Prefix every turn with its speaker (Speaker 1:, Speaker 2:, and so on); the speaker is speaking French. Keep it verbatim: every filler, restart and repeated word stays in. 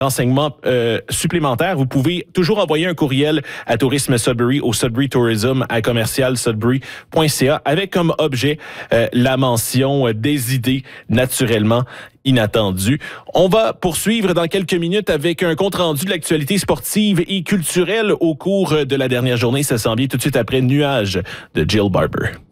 Speaker 1: renseignements euh, supplémentaires, vous pouvez toujours envoyer un courriel à Tourisme Sudbury au Sudbury Tourism à commercial sudbury point c a avec comme objet euh, la mention euh, des idées naturellement inattendues. On va poursuivre dans quelques minutes avec un compte-rendu de l'actualité sportive et culturelle au cours de la dernière journée. Ça s'en vient tout de suite après Nuages de Jill Barber.